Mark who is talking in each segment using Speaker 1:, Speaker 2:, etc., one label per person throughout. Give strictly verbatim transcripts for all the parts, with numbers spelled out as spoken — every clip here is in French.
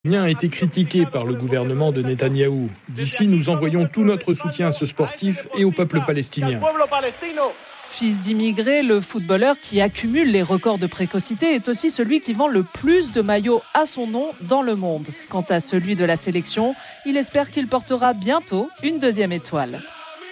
Speaker 1: a été critiqué par le gouvernement de Netanyahou. D'ici, nous envoyons tout notre soutien à ce sportif et au peuple palestinien.
Speaker 2: Fils d'immigrés, le footballeur qui accumule les records de précocité est aussi celui qui vend le plus de maillots à son nom dans le monde. Quant à celui de la sélection, il espère qu'il portera bientôt une deuxième étoile.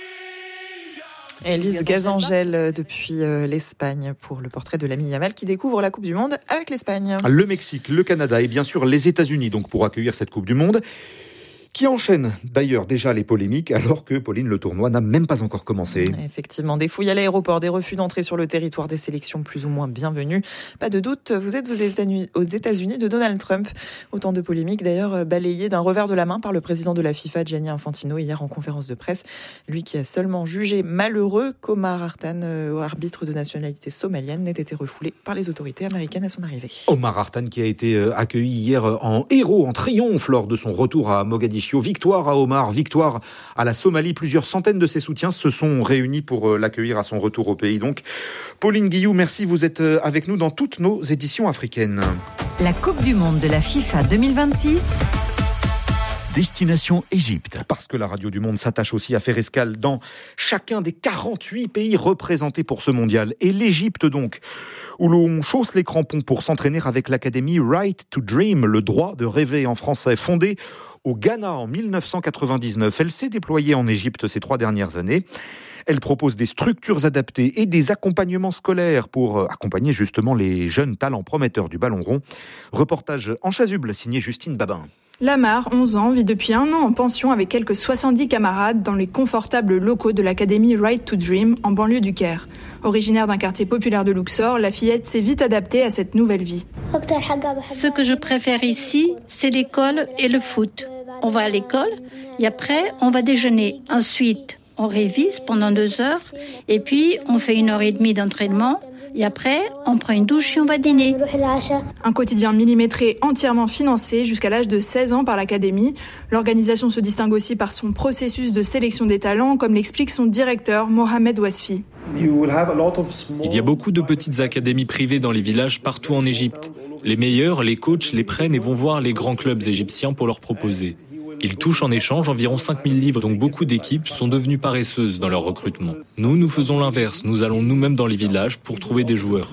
Speaker 3: Élise Gazangel depuis l'Espagne pour le portrait de Lamine Yamal qui découvre la Coupe du Monde avec l'Espagne.
Speaker 4: Le Mexique, le Canada et bien sûr les États-Unis donc pour accueillir cette Coupe du Monde. Qui enchaîne d'ailleurs déjà les polémiques alors que, Pauline, le tournoi n'a même pas encore commencé.
Speaker 3: Effectivement, des fouilles à l'aéroport, des refus d'entrée sur le territoire des sélections plus ou moins bienvenus. Pas de doute, vous êtes aux États-Unis de Donald Trump. Autant de polémiques d'ailleurs balayées d'un revers de la main par le président de la FIFA, Gianni Infantino, hier en conférence de presse. Lui qui a seulement jugé malheureux qu'Omar Artan, arbitre de nationalité somalienne, n'ait été refoulé par les autorités américaines à son arrivée.
Speaker 4: Omar Artan qui a été accueilli hier en héros, en triomphe lors de son retour à Mogadiscio. Victoire à Omar, victoire à la Somalie. Plusieurs centaines de ses soutiens se sont réunis pour l'accueillir à son retour au pays. Donc, Pauline Guillou, merci. Vous êtes avec nous dans toutes nos éditions africaines.
Speaker 5: La Coupe du Monde de la FIFA deux mille vingt-six. Destination Égypte.
Speaker 4: Parce que la Radio du Monde s'attache aussi à faire escale dans chacun des quarante-huit pays représentés pour ce mondial. Et l'Égypte donc, où l'on chausse les crampons pour s'entraîner avec l'académie Right to Dream, le droit de rêver en français, fondée au Ghana en dix-neuf cent quatre-vingt-dix-neuf. Elle s'est déployée en Égypte ces trois dernières années. Elle propose des structures adaptées et des accompagnements scolaires pour accompagner justement les jeunes talents prometteurs du ballon rond. Reportage en chasuble signé Justine Babin.
Speaker 6: Lamar, onze ans, vit depuis un an en pension avec quelques soixante-dix camarades dans les confortables locaux de l'académie Right to Dream en banlieue du Caire. Originaire d'un quartier populaire de Luxor, la fillette s'est vite adaptée à cette nouvelle vie.
Speaker 7: Ce que je préfère ici, c'est l'école et le foot. On va à l'école et après, on va déjeuner. Ensuite, on révise pendant deux heures et puis on fait une heure et demie d'entraînement. Et après, on prend une douche et on va dîner.
Speaker 6: Un quotidien millimétré entièrement financé jusqu'à l'âge de seize ans par l'académie. L'organisation se distingue aussi par son processus de sélection des talents, comme l'explique son directeur, Mohamed Wasfi.
Speaker 8: Il y a beaucoup de petites académies privées dans les villages partout en Égypte. Les meilleurs, les coachs, les prennent et vont voir les grands clubs égyptiens pour leur proposer. Ils touchent en échange environ cinq mille livres, donc beaucoup d'équipes sont devenues paresseuses dans leur recrutement. Nous, nous faisons l'inverse. Nous allons nous-mêmes dans les villages pour trouver des joueurs.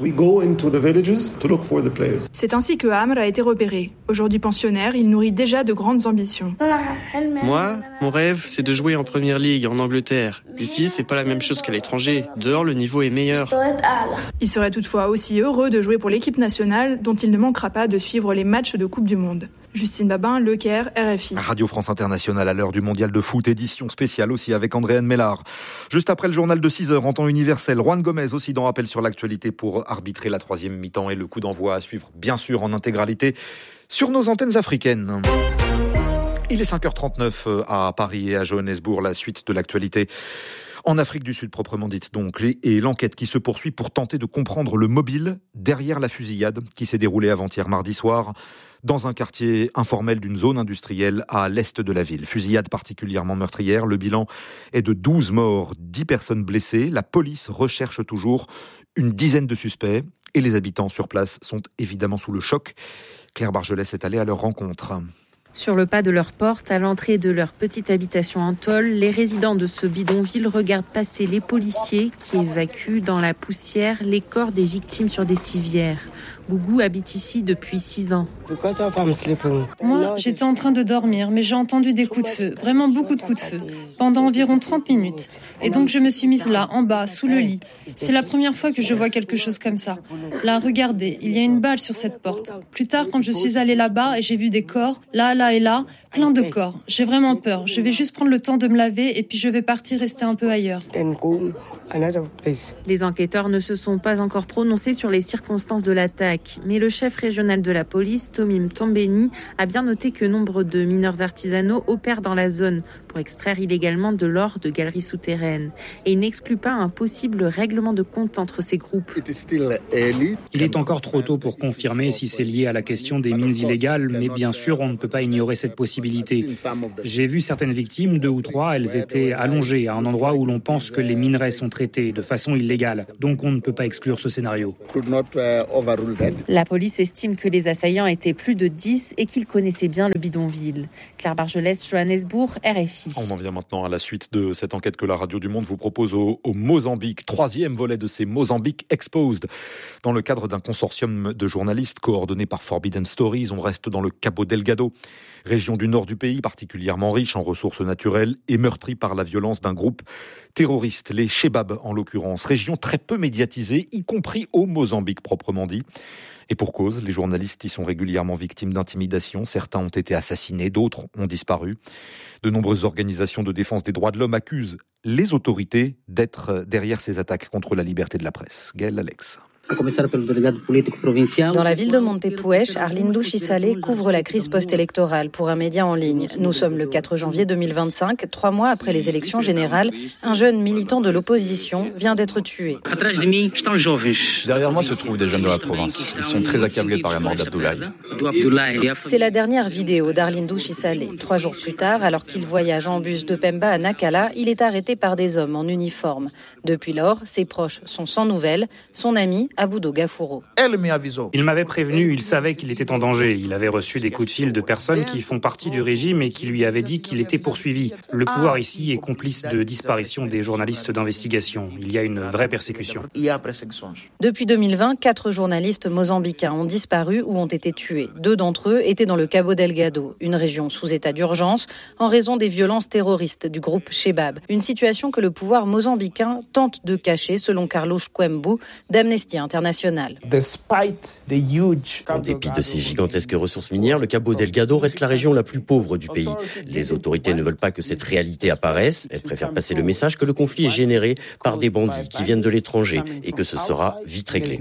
Speaker 6: C'est ainsi que Amr a été repéré. Aujourd'hui pensionnaire, il nourrit déjà de grandes ambitions.
Speaker 9: Moi, mon rêve, c'est de jouer en Première Ligue en Angleterre. Ici, c'est pas la même chose qu'à l'étranger. Dehors, le niveau est meilleur.
Speaker 6: Il serait toutefois aussi heureux de jouer pour l'équipe nationale, dont il ne manquera pas de suivre les matchs de Coupe du Monde. Justine Babin, Le Caire, R F I.
Speaker 4: Radio France Internationale à l'heure du mondial de foot, édition spéciale aussi avec Andréane Mellard. Juste après le journal de six heures en temps universel, Juan Gomez aussi dans Rappel sur l'actualité pour arbitrer la troisième mi-temps et le coup d'envoi à suivre bien sûr en intégralité sur nos antennes africaines. Il est cinq heures trente-neuf à Paris et à Johannesburg, la suite de l'actualité. En Afrique du Sud, proprement dite donc, et l'enquête qui se poursuit pour tenter de comprendre le mobile derrière la fusillade qui s'est déroulée avant-hier mardi soir dans un quartier informel d'une zone industrielle à l'est de la ville. Fusillade particulièrement meurtrière, le bilan est de douze morts, dix personnes blessées. La police recherche toujours une dizaine de suspects et les habitants sur place sont évidemment sous le choc. Claire Bargelès est allée à leur rencontre.
Speaker 10: Sur le pas de leur porte, à l'entrée de leur petite habitation en tôle, les résidents de ce bidonville regardent passer les policiers qui évacuent dans la poussière les corps des victimes sur des civières. Gougou habite ici depuis six ans.
Speaker 11: Moi, j'étais en train de dormir, mais j'ai entendu des coups de feu, vraiment beaucoup de coups de feu, pendant environ trente minutes. Et donc je me suis mise là, en bas, sous le lit. C'est la première fois que je vois quelque chose comme ça. Là, regardez, il y a une balle sur cette porte. Plus tard, quand je suis allée là-bas et j'ai vu des corps, là, là et là, plein de corps. J'ai vraiment peur. Je vais juste prendre le temps de me laver et puis je vais partir rester un peu ailleurs.
Speaker 10: Les enquêteurs ne se sont pas encore prononcés sur les circonstances de l'attaque, mais le chef régional de la police, Tomim Tombeni, a bien noté que nombre de mineurs artisanaux opèrent dans la zone pour extraire illégalement de l'or de galeries souterraines. Et il n'exclut pas un possible règlement de compte entre ces groupes.
Speaker 12: Il est encore trop tôt pour confirmer si c'est lié à la question des mines illégales, mais bien sûr, on ne peut pas ignorer cette possibilité. J'ai vu certaines victimes, deux ou trois, elles étaient allongées à un endroit où l'on pense que les minerais sont maltraités de façon illégale. Donc on ne peut pas exclure ce scénario.
Speaker 10: La police estime que les assaillants étaient plus de dix et qu'ils connaissaient bien le bidonville. Claire Bargelès, Johannesburg, R F I.
Speaker 4: On en vient maintenant à la suite de cette enquête que la Radio du Monde vous propose au, au Mozambique. Troisième volet de ces Mozambique Exposed. Dans le cadre d'un consortium de journalistes coordonné par Forbidden Stories, on reste dans le Cabo Delgado, région du nord du pays particulièrement riche en ressources naturelles et meurtrie par la violence d'un groupe terroriste, les Chebab en l'occurrence. Région très peu médiatisée, y compris au Mozambique proprement dit. Et pour cause, les journalistes y sont régulièrement victimes d'intimidation. Certains ont été assassinés, d'autres ont disparu. De nombreuses organisations de défense des droits de l'homme accusent les autorités d'être derrière ces attaques contre la liberté de la presse. Gaël Alex.
Speaker 13: Dans la ville de Montepuez, Arlindo Chisale couvre la crise post-électorale pour un média en ligne. Nous sommes le quatre janvier deux mille vingt-cinq, trois mois après les élections générales. Un jeune militant de l'opposition vient d'être tué.
Speaker 14: Derrière moi se trouvent des jeunes de la province. Ils sont très accablés par la mort d'Abdoulaye.
Speaker 13: C'est la dernière vidéo d'Arlindo Chisale. Trois jours plus tard, alors qu'il voyage en bus de Pemba à Nacala, il est arrêté par des hommes en uniforme. Depuis lors, ses proches sont sans nouvelles. Son ami, Aboudo Gafouro.
Speaker 12: Il m'avait prévenu, il savait qu'il était en danger. Il avait reçu des coups de fil de personnes qui font partie du régime et qui lui avaient dit qu'il était poursuivi. Le pouvoir ici est complice de disparition des journalistes d'investigation. Il y a une vraie persécution.
Speaker 13: Depuis deux mille vingt, quatre journalistes mozambicains ont disparu ou ont été tués. Deux d'entre eux étaient dans le Cabo Delgado, une région sous état d'urgence en raison des violences terroristes du groupe Chebab. Une situation que le pouvoir mozambicain tente de cacher, selon Carlos Coembu, d'Amnesty International.
Speaker 15: En dépit de ces gigantesques ressources minières, le Cabo Delgado reste la région la plus pauvre du pays. Les autorités ne veulent pas que cette réalité apparaisse. Elles préfèrent passer le message que le conflit est généré par des bandits qui viennent de l'étranger et que ce sera vite réglé.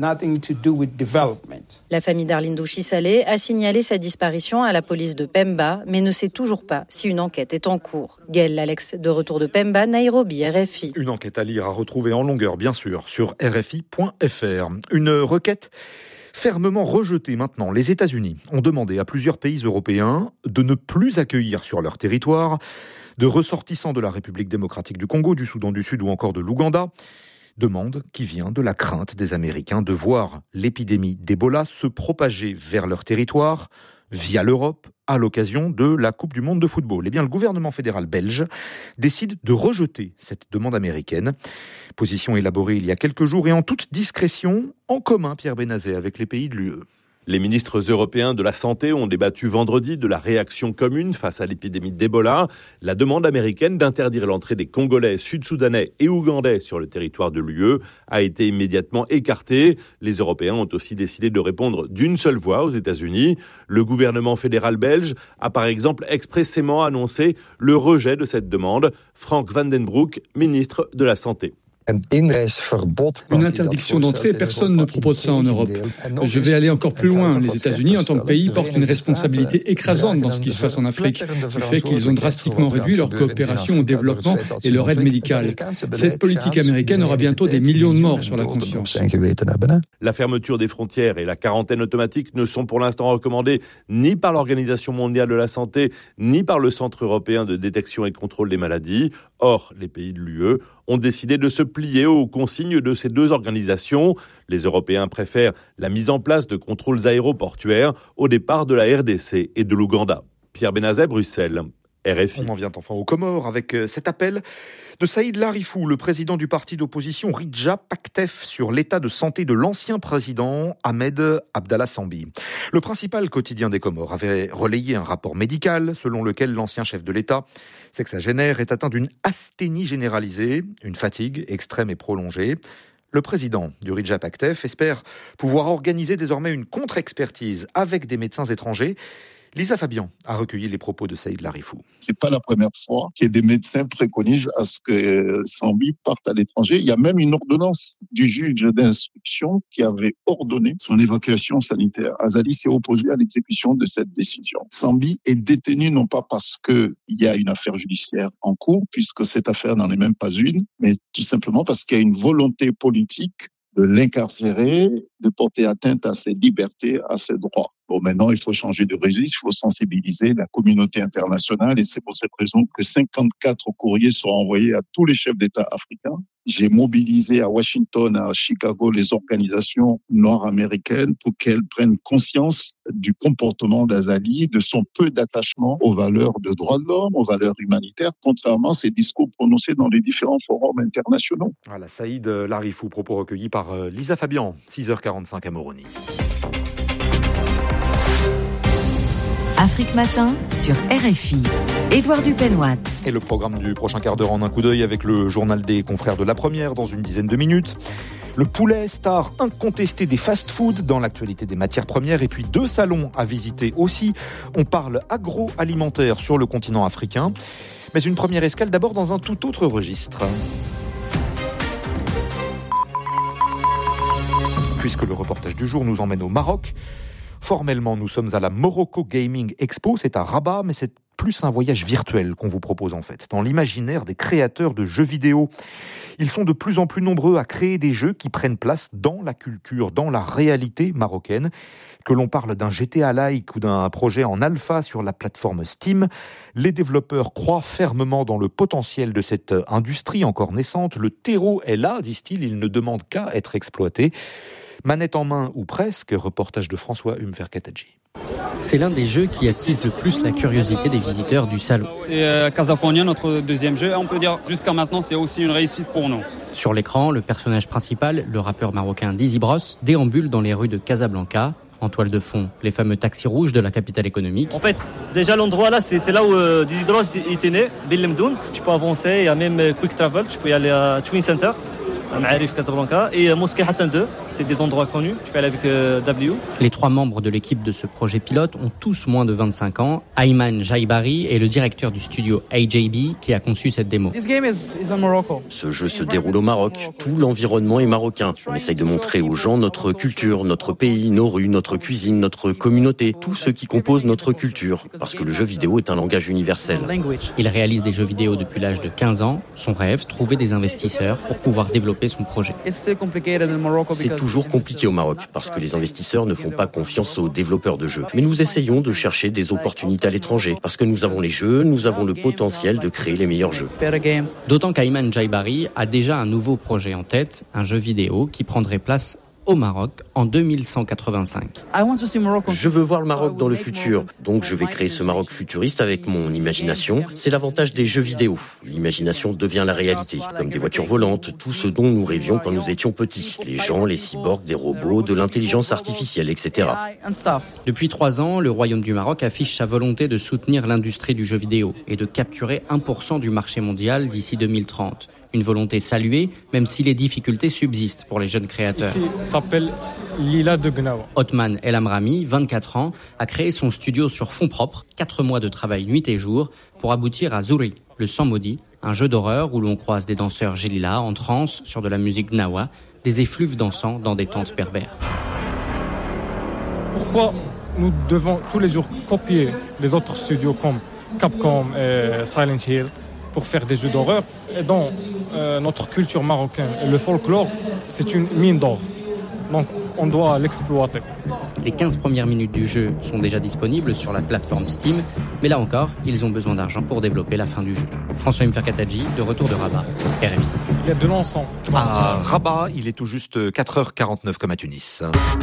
Speaker 13: La famille d'Arlindo Chisale a signalé sa disparition à la police de Pemba, mais ne sait toujours pas si une enquête est en cours. Gaël Alex, de retour de Pemba, Nairobi, R F I.
Speaker 4: Une enquête à lire, à retrouver en longueur, bien sûr, sur R F I point F R. Une requête fermement rejetée maintenant. Les États-Unis ont demandé à plusieurs pays européens de ne plus accueillir sur leur territoire de ressortissants de la République démocratique du Congo, du Soudan du Sud ou encore de l'Ouganda. Demande qui vient de la crainte des Américains de voir l'épidémie d'Ebola se propager vers leur territoire via l'Europe à l'occasion de la Coupe du Monde de football. Eh bien, le gouvernement fédéral belge décide de rejeter cette demande américaine. Position élaborée il y a quelques jours et en toute discrétion, en commun, Pierre Benazet, avec les pays de l'U E.
Speaker 16: Les ministres européens de la Santé ont débattu vendredi de la réaction commune face à l'épidémie d'Ebola. La demande américaine d'interdire l'entrée des Congolais, Sud-Soudanais et Ougandais sur le territoire de l'U E a été immédiatement écartée. Les Européens ont aussi décidé de répondre d'une seule voix aux États-Unis. Le gouvernement fédéral belge a par exemple expressément annoncé le rejet de cette demande. Frank Van den Broek, ministre de la Santé.
Speaker 17: Une interdiction d'entrée, personne ne propose ça en Europe. Je vais aller encore plus loin. Les États-Unis, en tant que pays, portent une responsabilité écrasante dans ce qui se passe en Afrique, du fait qu'ils ont drastiquement réduit leur coopération au développement et leur aide médicale. Cette politique américaine aura bientôt des millions de morts sur la conscience.
Speaker 16: La fermeture des frontières et la quarantaine automatique ne sont pour l'instant recommandées ni par l'Organisation mondiale de la santé, ni par le Centre européen de détection et contrôle des maladies. Or, les pays de l'U E ont décidé de se plier aux consignes de ces deux organisations. Les Européens préfèrent la mise en place de contrôles aéroportuaires au départ de la R D C et de l'Ouganda. Pierre Benazet, Bruxelles. R F I.
Speaker 4: On en vient enfin aux Comores avec cet appel de Saïd Larifou, le président du parti d'opposition Ridja Paktef, sur l'état de santé de l'ancien président Ahmed Abdallah Sambi. Le principal quotidien des Comores avait relayé un rapport médical selon lequel l'ancien chef de l'État, sexagénaire, est atteint d'une asthénie généralisée, une fatigue extrême et prolongée. Le président du Ridja Paktef espère pouvoir organiser désormais une contre-expertise avec des médecins étrangers. Lisa Fabian a recueilli les propos de Saïd Larifou.
Speaker 18: C'est pas la première fois que des médecins préconisent à ce que Sambi parte à l'étranger. Il y a même une ordonnance du juge d'instruction qui avait ordonné son évacuation sanitaire. Azali s'est opposé à l'exécution de cette décision. Sambi est détenu non pas parce qu'il y a une affaire judiciaire en cours, puisque cette affaire n'en est même pas une, mais tout simplement parce qu'il y a une volonté politique de l'incarcérer, de porter atteinte à ses libertés, à ses droits. Bon, maintenant, il faut changer de registre, il faut sensibiliser la communauté internationale et c'est pour cette raison que cinquante-quatre courriers sont envoyés à tous les chefs d'État africains. J'ai mobilisé à Washington, à Chicago, les organisations nord-américaines pour qu'elles prennent conscience du comportement d'Azali, de son peu d'attachement aux valeurs de droits de l'homme, aux valeurs humanitaires, contrairement à ses discours prononcés dans les différents forums internationaux.
Speaker 4: Voilà, Saïd Larifou, propos recueillis par Lisa Fabian, six heures quarante-cinq à Moroni.
Speaker 5: Afrique Matin sur R F I. Édouard Dupenoit.
Speaker 4: Et le programme du prochain quart d'heure en un coup d'œil avec le journal des confrères de La Première dans une dizaine de minutes. Le poulet, star incontesté des fast-foods dans l'actualité des matières premières. Et puis deux salons à visiter aussi. On parle agroalimentaire sur le continent africain. Mais une première escale d'abord dans un tout autre registre. Puisque le reportage du jour nous emmène au Maroc. Formellement, nous sommes à la Morocco Gaming Expo, c'est à Rabat, mais c'est plus un voyage virtuel qu'on vous propose en fait, dans l'imaginaire des créateurs de jeux vidéo. Ils sont de plus en plus nombreux à créer des jeux qui prennent place dans la culture, dans la réalité marocaine. Que l'on parle d'un G T A-like ou d'un projet en alpha sur la plateforme Steam, les développeurs croient fermement dans le potentiel de cette industrie encore naissante. Le terreau est là, disent-ils, il ne demande qu'à être exploité. Manette en main ou presque, reportage de François Umferkatadji.
Speaker 19: C'est l'un des jeux qui attise le plus la curiosité des visiteurs du salon.
Speaker 20: C'est euh, Casaphonia, notre deuxième jeu. On peut dire jusqu'à maintenant, c'est aussi une réussite pour nous.
Speaker 19: Sur l'écran, le personnage principal, le rappeur marocain Dizzy Bros, déambule dans les rues de Casablanca. En toile de fond, les fameux taxis rouges de la capitale économique.
Speaker 21: En fait, déjà l'endroit là, c'est, c'est là où euh, Dizzy Bros était né, Bellemdoun. Tu peux avancer, il y a même euh, Quick Travel, tu peux y aller à Twin Center. Maarif, Casablanca et Mosquée Hassan deux, c'est des endroits connus, tu peux aller avec euh, W.
Speaker 19: Les trois membres de l'équipe de ce projet pilote ont tous moins de vingt-cinq ans. Ayman Jaibari est le directeur du studio A J B qui a conçu cette démo.
Speaker 15: Ce jeu se déroule au Maroc, tout l'environnement est marocain. On essaye de montrer aux gens notre culture, notre pays, nos rues, notre cuisine, notre communauté, tout ce qui compose notre culture, parce que le jeu vidéo est un langage universel.
Speaker 19: Il réalise des jeux vidéo depuis l'âge de quinze ans. Son rêve, trouver des investisseurs pour pouvoir développer son projet.
Speaker 15: C'est toujours compliqué au Maroc parce que les investisseurs ne font pas confiance aux développeurs de jeux. Mais nous essayons de chercher des opportunités à l'étranger parce que nous avons les jeux, nous avons le potentiel de créer les meilleurs jeux.
Speaker 19: D'autant qu'Ayman Jaibari a déjà un nouveau projet en tête, un jeu vidéo qui prendrait place au Maroc en deux mille cent quatre-vingt-cinq.
Speaker 15: Je veux voir le Maroc dans le futur, donc je vais créer ce Maroc futuriste avec mon imagination. C'est l'avantage des jeux vidéo. L'imagination devient la réalité, comme des voitures volantes, tout ce dont nous rêvions quand nous étions petits. Les gens, les cyborgs, des robots, de l'intelligence artificielle, et cetera.
Speaker 19: Depuis trois ans, le Royaume du Maroc affiche sa volonté de soutenir l'industrie du jeu vidéo et de capturer un pour cent du marché mondial d'ici deux mille trente. Une volonté saluée, même si les difficultés subsistent pour les jeunes créateurs.
Speaker 1: Ici, ça s'appelle Lila de Gnawa.
Speaker 19: Othman El Amrami, vingt-quatre ans, a créé son studio sur fonds propres, quatre mois de travail nuit et jour, pour aboutir à Zouri, le sang maudit, un jeu d'horreur où l'on croise des danseurs Gélila en transe sur de la musique Gnawa, des effluves dansant dans des tentes berbères.
Speaker 1: Pourquoi nous devons tous les jours copier les autres studios comme Capcom et Silent Hill pour faire des jeux d'horreur? Et dans euh, notre culture marocaine, le folklore, c'est une mine d'or. Donc on doit l'exploiter.
Speaker 19: Les quinze premières minutes du jeu sont déjà disponibles sur la plateforme Steam, mais là encore, ils ont besoin d'argent pour développer la fin du jeu. François Umferkatadji, de retour de Rabat, R F I.
Speaker 1: Il y a de l'encens.
Speaker 4: À Rabat, il est tout juste quatre heures quarante-neuf comme à Tunis.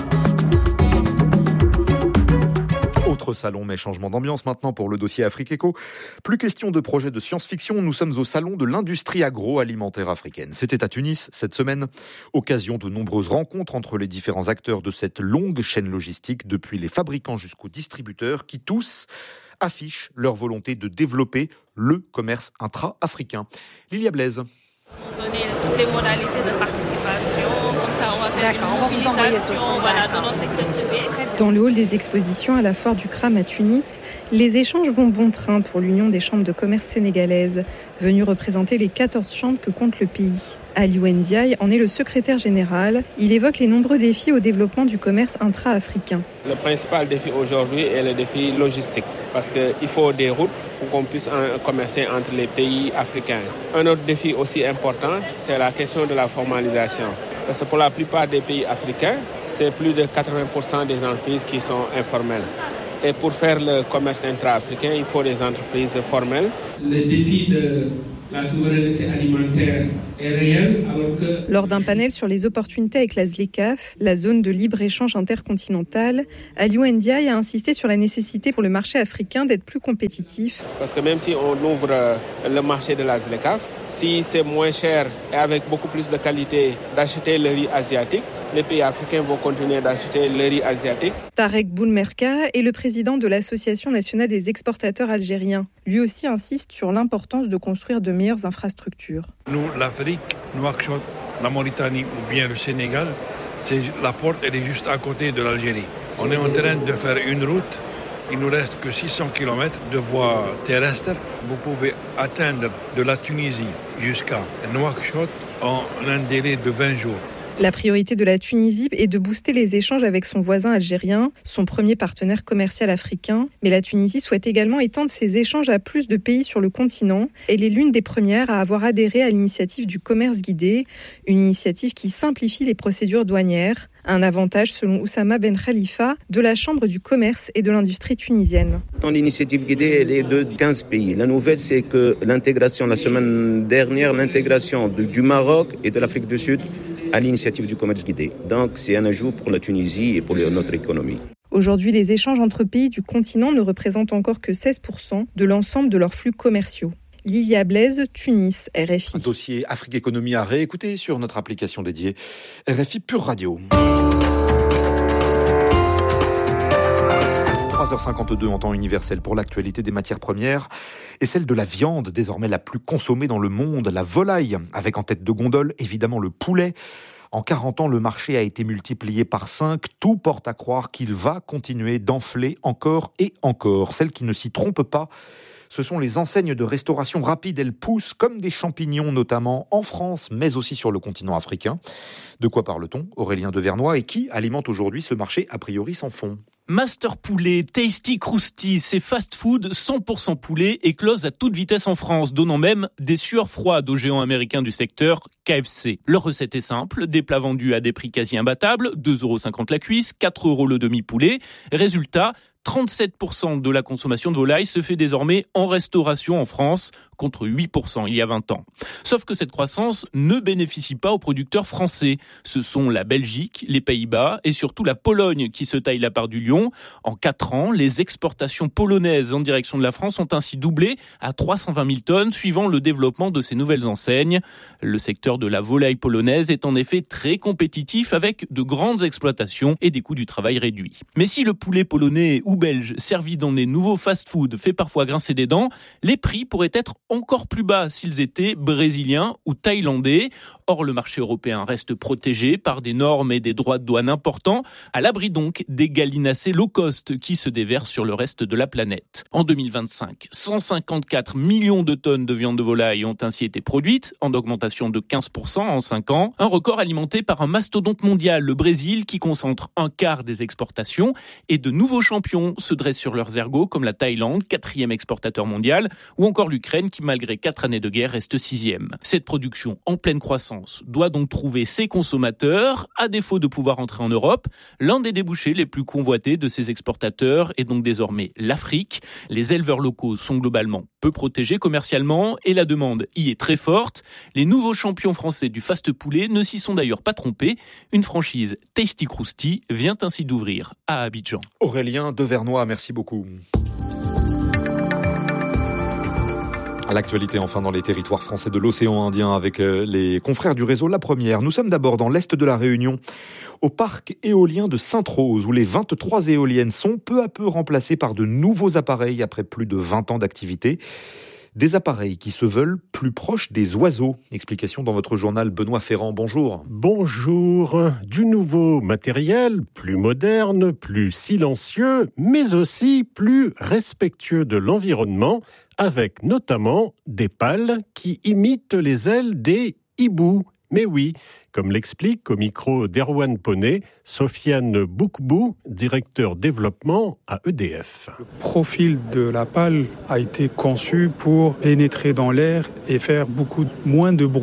Speaker 4: Autre salon, mais changement d'ambiance maintenant pour le dossier Afrique Éco. Plus question de projet de science-fiction, nous sommes au salon de l'industrie agroalimentaire africaine. C'était à Tunis cette semaine, occasion de nombreuses rencontres entre les différents acteurs de cette longue chaîne logistique, depuis les fabricants jusqu'aux distributeurs, qui tous affichent leur volonté de développer le commerce intra-africain. Lilia Blaise.
Speaker 22: Vous donnez toutes les modalités de participation, comme ça on va faire D'accord, une mobilisation voilà, dans nos secteurs privés.
Speaker 23: Dans le hall des expositions à la foire du Kram à Tunis, les échanges vont bon train pour l'Union des chambres de commerce sénégalaises, venue représenter les quatorze chambres que compte le pays. Aliou Ndiaye en est le secrétaire général. Il évoque les nombreux défis au développement du commerce intra-africain.
Speaker 24: Le principal défi aujourd'hui est le défi logistique, parce qu'il faut des routes pour qu'on puisse commercer entre les pays africains. Un autre défi aussi important, c'est la question de la formalisation. Parce que pour la plupart des pays africains, c'est plus de quatre-vingts pour cent des entreprises qui sont informelles. Et pour faire le commerce intra-africain, il faut des entreprises formelles.
Speaker 2: Le défi de la souveraineté alimentaire est réel, alors que...
Speaker 23: Lors d'un panel sur les opportunités avec la ZLECAf, la zone de libre-échange intercontinentale, Aliou Ndiaye a insisté sur la nécessité pour le marché africain d'être plus compétitif.
Speaker 24: Parce que même si on ouvre le marché de la ZLECAf, si c'est moins cher et avec beaucoup plus de qualité d'acheter le riz asiatique, les pays africains vont continuer d'acheter le riz asiatique.
Speaker 23: Tarek Boulmerka est le président de l'Association nationale des exportateurs algériens. Lui aussi insiste sur l'importance de construire de meilleures infrastructures.
Speaker 3: Nous, l'Afrique, Nouakchott, la Mauritanie ou bien le Sénégal, c'est, la porte elle est juste à côté de l'Algérie. On est en train de faire une route. Il nous reste que six cents kilomètres de voies terrestres. Vous pouvez atteindre de la Tunisie jusqu'à Nouakchott en un délai de vingt jours.
Speaker 23: La priorité de la Tunisie est de booster les échanges avec son voisin algérien, son premier partenaire commercial africain. Mais la Tunisie souhaite également étendre ses échanges à plus de pays sur le continent. Elle est l'une des premières à avoir adhéré à l'initiative du commerce guidé, une initiative qui simplifie les procédures douanières. Un avantage selon Oussama Ben Khalifa de la Chambre du commerce et de l'industrie tunisienne.
Speaker 7: Dans l'initiative guidée, elle est de quinze pays. La nouvelle, c'est que l'intégration, la semaine dernière, l'intégration de, du Maroc et de l'Afrique du Sud à l'initiative du commerce guidé. Donc c'est un ajout pour la Tunisie et pour notre économie.
Speaker 23: Aujourd'hui, les échanges entre pays du continent ne représentent encore que seize pour cent de l'ensemble de leurs flux commerciaux. Lilia Blaise, Tunis, R F I.
Speaker 4: Un dossier Afrique Économie à réécouter sur notre application dédiée R F I Pure Radio. trois heures cinquante-deux en temps universel pour l'actualité des matières premières et celle de la viande, désormais la plus consommée dans le monde, la volaille, avec en tête de gondole évidemment le poulet. En quarante ans, le marché a été multiplié par cinq. Tout porte à croire qu'il va continuer d'enfler encore et encore. Celle qui ne s'y trompe pas, ce sont les enseignes de restauration rapide. Elles poussent comme des champignons, notamment en France, mais aussi sur le continent africain. De quoi parle-t-on ? Aurélien Devernois, et qui alimente aujourd'hui ce marché a priori sans fond ?
Speaker 8: Master Poulet, Tasty Krusty, ces fast-food cent pour cent poulet éclosent à toute vitesse en France, donnant même des sueurs froides aux géants américains du secteur, K F C. Leur recette est simple, des plats vendus à des prix quasi imbattables, deux euros cinquante la cuisse, quatre euros le demi-poulet. Résultat, trente-sept pour cent de la consommation de volaille se fait désormais en restauration en France, contre huit pour cent il y a vingt ans. Sauf que cette croissance ne bénéficie pas aux producteurs français. Ce sont la Belgique, les Pays-Bas et surtout la Pologne qui se taillent la part du lion. En quatre ans, les exportations polonaises en direction de la France ont ainsi doublé à trois cent vingt mille tonnes, suivant le développement de ces nouvelles enseignes. Le secteur de la volaille polonaise est en effet très compétitif avec de grandes exploitations et des coûts du travail réduits. Mais si le poulet polonais ou belge servi dans les nouveaux fast-food fait parfois grincer des dents, les prix pourraient être encore plus bas s'ils étaient brésiliens ou thaïlandais. Or, le marché européen reste protégé par des normes et des droits de douane importants, à l'abri donc des gallinacés low cost qui se déversent sur le reste de la planète. En deux mille vingt-cinq, cent cinquante-quatre millions de tonnes de viande de volaille ont ainsi été produites, en augmentation de quinze pour cent en cinq ans. Un record alimenté par un mastodonte mondial, le Brésil, qui concentre un quart des exportations, et de nouveaux champions se dressent sur leurs ergots, comme la Thaïlande, quatrième exportateur mondial, ou encore l'Ukraine, qui malgré quatre années de guerre reste sixième. Cette production en pleine croissance doit donc trouver ses consommateurs, à défaut de pouvoir entrer en Europe. L'un des débouchés les plus convoités de ces exportateurs est donc désormais l'Afrique. Les éleveurs locaux sont globalement peu protégés commercialement et la demande y est très forte. Les nouveaux champions français du fast poulet ne s'y sont d'ailleurs pas trompés. Une franchise Tasty Krusty vient ainsi d'ouvrir à Abidjan.
Speaker 4: Aurélien Devernois, merci beaucoup. À l'actualité, enfin, dans les territoires français de l'océan Indien avec les confrères du réseau La Première. Nous sommes d'abord dans l'est de la Réunion, au parc éolien de Sainte-Rose, où les vingt-trois éoliennes sont peu à peu remplacées par de nouveaux appareils après plus de vingt ans d'activité. Des appareils qui se veulent plus proches des oiseaux. Explication dans votre journal, Benoît Ferrand. Bonjour.
Speaker 25: Bonjour. Du nouveau matériel, plus moderne, plus silencieux, mais aussi plus respectueux de l'environnement, avec notamment des pales qui imitent les ailes des hiboux. Mais oui, comme l'explique au micro d'Erwan Poney, Sofiane Boukbou, directeur développement à E D F.
Speaker 26: Le profil de la pale a été conçu pour pénétrer dans l'air et faire beaucoup moins de bruit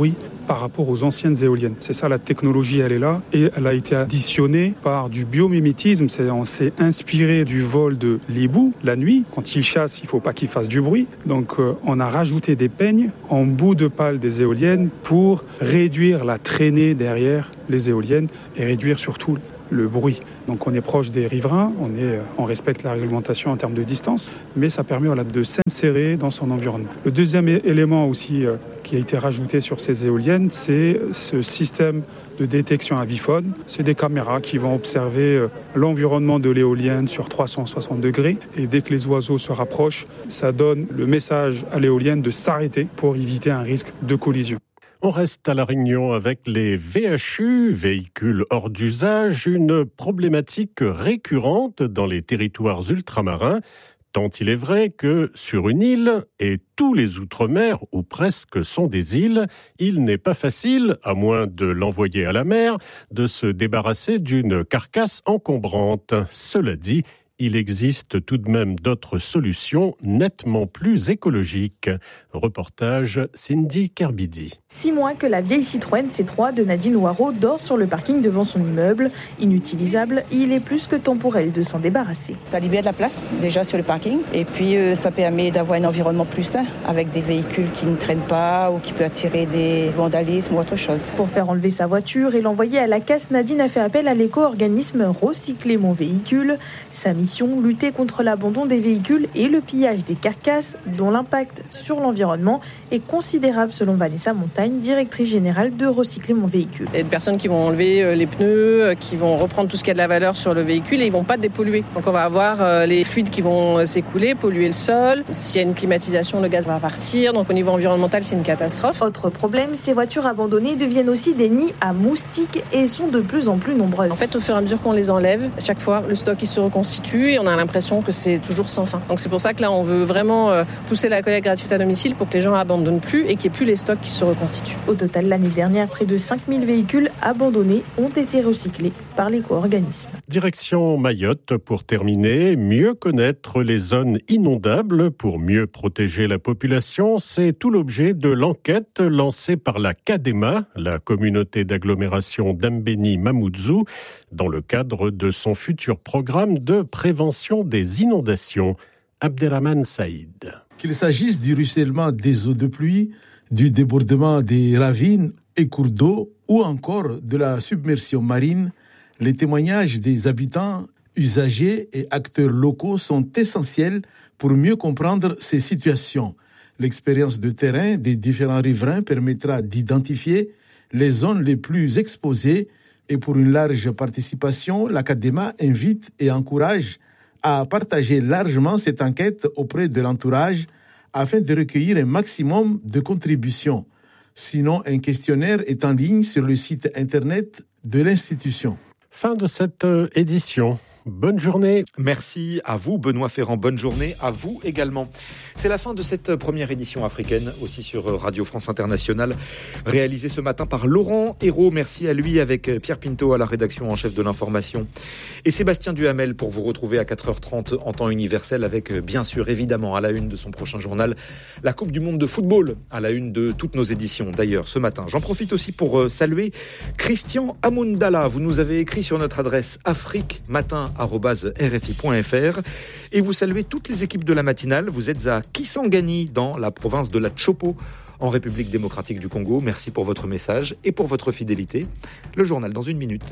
Speaker 6: par rapport aux anciennes éoliennes. C'est ça, la technologie, elle est là et elle a été additionnée par du biomimétisme. C'est, on s'est inspiré du vol de l'hibou la nuit. Quand il chasse, il ne faut pas qu'il fasse du bruit. Donc euh, on a rajouté des peignes en bout de pale des éoliennes pour réduire la traînée derrière les éoliennes et réduire surtout le bruit. Donc on est proche des riverains, on, est, on respecte la réglementation en termes de distance, mais ça permet voilà, de s'insérer dans son environnement. Le deuxième élément aussi euh, qui a été rajouté sur ces éoliennes, c'est ce système de détection avifaune. C'est des caméras qui vont observer euh, l'environnement de l'éolienne sur trois cent soixante degrés et dès que les oiseaux se rapprochent, ça donne le message à l'éolienne de s'arrêter pour éviter un risque de collision.
Speaker 25: On reste à La Réunion avec les V H U, véhicules hors d'usage, une problématique récurrente dans les territoires ultramarins, tant il est vrai que sur une île, et tous les outre-mer, ou presque, sont des îles, il n'est pas facile, à moins de l'envoyer à la mer, de se débarrasser d'une carcasse encombrante. Cela dit, il existe tout de même d'autres solutions nettement plus écologiques. Reportage Cindy Kerbidi.
Speaker 9: Six mois que la vieille Citroën C trois de Nadine Ouaro dort sur le parking devant son immeuble. Inutilisable, il est plus que temps pour elle de s'en débarrasser.
Speaker 10: Ça libère de la place déjà sur le parking et puis euh, ça permet d'avoir un environnement plus sain avec des véhicules qui ne traînent pas ou qui peuvent attirer des vandalismes ou autre chose.
Speaker 9: Pour faire enlever sa voiture et l'envoyer à la casse, Nadine a fait appel à l'éco-organisme Recycler mon véhicule. Sa mission, lutter contre l'abandon des véhicules et le pillage des carcasses dont l'impact sur l'environnement est considérable selon Vanessa Montagne, directrice générale de Recycler mon véhicule.
Speaker 11: Il y a des personnes qui vont enlever les pneus, qui vont reprendre tout ce qui a de la valeur sur le véhicule et ils ne vont pas dépolluer. Donc on va avoir les fluides qui vont s'écouler, polluer le sol. S'il y a une climatisation, le gaz va partir. Donc au niveau environnemental, c'est une catastrophe.
Speaker 9: Autre problème, ces voitures abandonnées deviennent aussi des nids à moustiques et sont de plus en plus nombreuses.
Speaker 11: En fait, au fur et à mesure qu'on les enlève, à chaque fois, le stock il se reconstitue et on a l'impression que c'est toujours sans fin. Donc c'est pour ça que là, on veut vraiment pousser la collecte gratuite à domicile pour que les gens abandonnent plus et qu'il n'y ait plus les stocks qui se reconstituent.
Speaker 9: Au total, l'année dernière, près de cinq mille véhicules abandonnés ont été recyclés par l'éco-organisme.
Speaker 25: Direction Mayotte pour terminer. Mieux connaître les zones inondables pour mieux protéger la population, c'est tout l'objet de l'enquête lancée par la CADEMA, la communauté d'agglomération d'Ambéni-Mamoudzou, dans le cadre de son futur programme de prévention des inondations. Abderrahmane Saïd.
Speaker 14: Qu'il s'agisse du ruissellement des eaux de pluie, du débordement des ravines et cours d'eau ou encore de la submersion marine, les témoignages des habitants, usagers et acteurs locaux sont essentiels pour mieux comprendre ces situations. L'expérience de terrain des différents riverains permettra d'identifier les zones les plus exposées et pour une large participation, la CADEMA invite et encourage à partager largement cette enquête auprès de l'entourage afin de recueillir un maximum de contributions. Sinon, un questionnaire est en ligne sur le site internet de l'institution.
Speaker 25: Fin de cette édition. Bonne journée.
Speaker 4: Merci à vous, Benoît Ferrand. Bonne journée à vous également. C'est la fin de cette première édition africaine, aussi sur Radio France Internationale, réalisée ce matin par Laurent Hérault. Merci à lui, avec Pierre Pinto à la rédaction en chef de l'information et Sébastien Duhamel pour vous retrouver à quatre heures trente en temps universel avec, bien sûr, évidemment, à la une de son prochain journal, la Coupe du Monde de football, à la une de toutes nos éditions. D'ailleurs, ce matin, j'en profite aussi pour saluer Christian Amundala. Vous nous avez écrit sur notre adresse afrique matin arobase r f i point f r et vous saluez toutes les équipes de la matinale. Vous êtes à Kisangani dans la province de la Tshopo en République démocratique du Congo. Merci pour votre message et pour votre fidélité. Le journal dans une minute.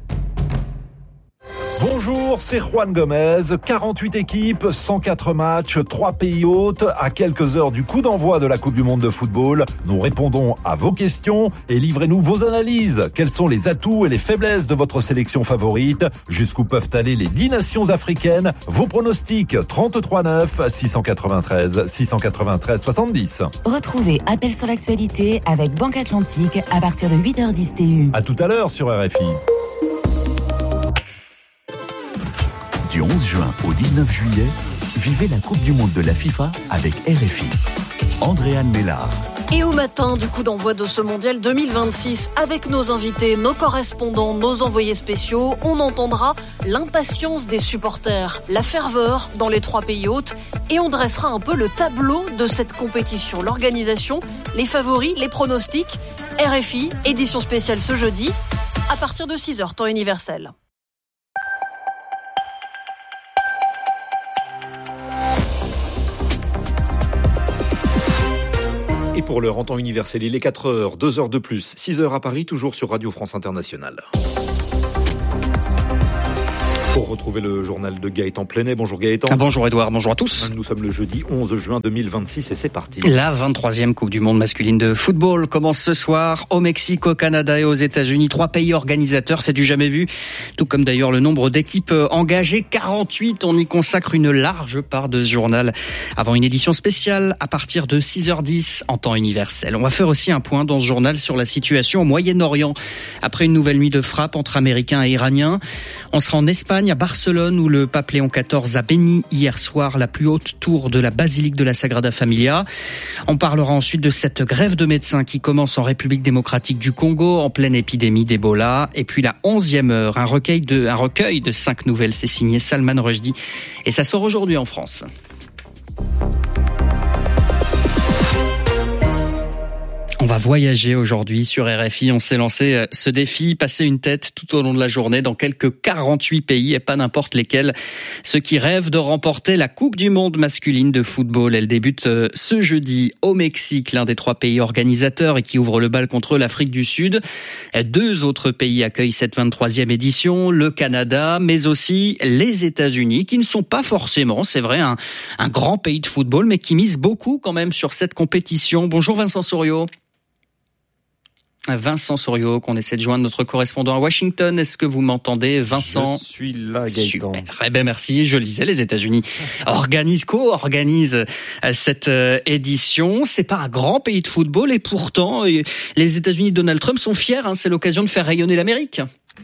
Speaker 26: Bonjour, c'est Juan Gomez. quarante-huit équipes, cent quatre matchs, trois pays hôtes. À quelques heures du coup d'envoi de la Coupe du Monde de football, nous répondons à vos questions et livrez-nous vos analyses. Quels sont les atouts et les faiblesses de votre sélection favorite? Jusqu'où peuvent aller les dix nations africaines? Vos pronostics, trente-trois neuf, six cent quatre-vingt-treize, six cent quatre-vingt-treize, soixante-dix.
Speaker 27: Retrouvez Appel sur l'actualité avec Banque Atlantique à partir de huit heures dix T U.
Speaker 26: À tout à l'heure sur R F I.
Speaker 5: Du onze juin au dix-neuf juillet, vivez la Coupe du Monde de la FIFA avec R F I. Andréane Mélard.
Speaker 28: Et au matin du coup d'envoi de ce mondial deux mille vingt-six, avec nos invités, nos correspondants, nos envoyés spéciaux, on entendra l'impatience des supporters, la ferveur dans les trois pays hôtes et on dressera un peu le tableau de cette compétition, l'organisation, les favoris, les pronostics R F I, édition spéciale ce jeudi, à partir de six heures, temps universel.
Speaker 4: Et pour l'heure en temps universel, il est quatre heures, deux heures de plus, six heures à Paris, toujours sur Radio France Internationale. Pour retrouver le journal de Gaëtan Plenet. Bonjour Gaëtan.
Speaker 12: Ah, bonjour Edouard, bonjour à tous.
Speaker 4: Nous sommes le jeudi onze juin deux mille vingt-six et c'est parti.
Speaker 12: La vingt-troisième Coupe du Monde masculine de football commence ce soir au Mexique, au Canada et aux États-Unis. Trois pays organisateurs, c'est du jamais vu. Tout comme d'ailleurs le nombre d'équipes engagées, quarante-huit. On y consacre une large part de ce journal avant une édition spéciale à partir de six heures dix en temps universel. On va faire aussi un point dans ce journal sur la situation au Moyen-Orient. Après une nouvelle nuit de frappe entre Américains et Iraniens, on sera en Espagne, à Barcelone, où le pape Léon quatorze a béni hier soir la plus haute tour de la basilique de la Sagrada Familia. On parlera ensuite de cette grève de médecins qui commence en République démocratique du Congo en pleine épidémie d'Ebola. Et puis la onzième heure, un recueil de, un recueil de cinq nouvelles, c'est signé Salman Rushdie. Et ça sort aujourd'hui en France. On va voyager aujourd'hui sur R F I. On s'est lancé ce défi, passer une tête tout au long de la journée dans quelques quarante-huit pays et pas n'importe lesquels. Ceux qui rêvent de remporter la Coupe du Monde masculine de football. Elle débute ce jeudi au Mexique, l'un des trois pays organisateurs et qui ouvre le bal contre l'Afrique du Sud. Deux autres pays accueillent cette vingt-troisième édition, le Canada, mais aussi les États-Unis, qui ne sont pas forcément, c'est vrai, un, un grand pays de football, mais qui mise beaucoup quand même sur cette compétition. Bonjour Vincent Souriau. Vincent Souriau, qu'on essaie de joindre, notre correspondant à Washington. Est-ce que vous m'entendez, Vincent?
Speaker 13: Je suis là, Gaëtan.
Speaker 12: Super. Eh ben merci. Je le disais, les États-Unis organisent, co-organisent cette édition. C'est pas un grand pays de football et pourtant, les États-Unis de Donald Trump sont fiers. Hein, c'est l'occasion de faire rayonner l'Amérique.